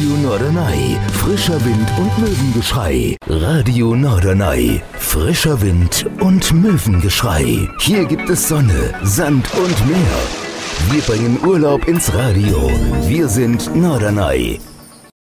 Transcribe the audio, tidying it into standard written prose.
Radio Norderney, frischer Wind und Möwengeschrei. Radio Norderney, frischer Wind und Möwengeschrei. Hier gibt es Sonne, Sand und Meer. Wir bringen Urlaub ins Radio. Wir sind Norderney.